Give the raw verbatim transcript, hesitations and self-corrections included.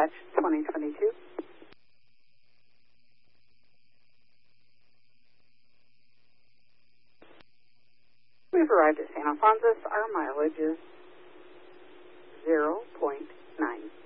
Dispatch twenty twenty-two. We've arrived at San Alfonso. Our mileage is zero point nine.